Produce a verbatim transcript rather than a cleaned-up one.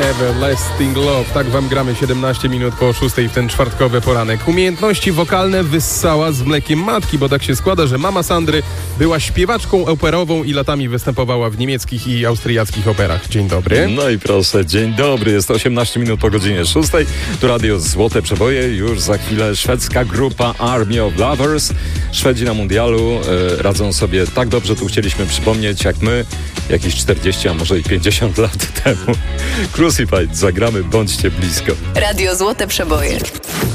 Everlasting Love. Tak wam gramy siedemnaście minut po szóstej w ten czwartkowy poranek. Umiejętności wokalne wyssała z mlekiem matki, bo tak się składa, że mama Sandry była śpiewaczką operową i latami występowała w niemieckich i austriackich operach. Dzień dobry. No i proszę, dzień dobry. Jest osiemnaście minut po godzinie szóstej. Tu radio Złote Przeboje. Już za chwilę szwedzka grupa Army of Lovers. Szwedzi na mundialu e, radzą sobie tak dobrze, tu chcieliśmy przypomnieć, jak my jakieś czterdzieści, a może i pięćdziesiąt lat temu. Crucified zagramy, bądźcie blisko. Radio Złote Przeboje.